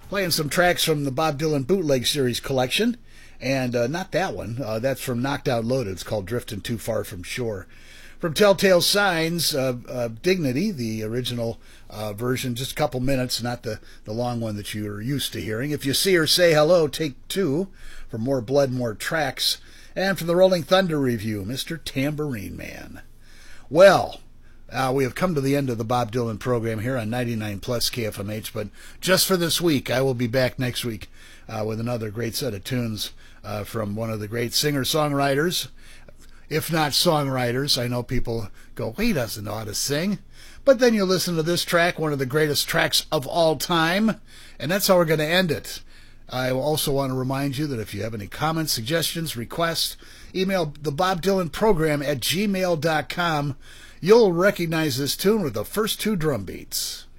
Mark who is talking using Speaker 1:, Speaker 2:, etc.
Speaker 1: Playing some tracks from the Bob Dylan Bootleg Series collection. And not that one. That's from Knocked Out Loaded. It's called Drifting Too Far From Shore. From Telltale Signs, Dignity, the original version, just a couple minutes, not the long one that you're used to hearing. If You See Her, Say Hello, take 2 for More Blood, More Tracks. And from the Rolling Thunder Review, Mr. Tambourine Man. Well, we have come to the end of the Bob Dylan program here on 99 Plus KFMH, but just for this week, I will be back next week with another great set of tunes from one of the great singer-songwriters, if not songwriters. I know people go, well, he doesn't know how to sing. But then you listen to this track, one of the greatest tracks of all time, and that's how we're going to end it. I also want to remind you that if you have any comments, suggestions, requests, email the Bob Dylan program at gmail.com. You'll recognize this tune with the first 2 drum beats.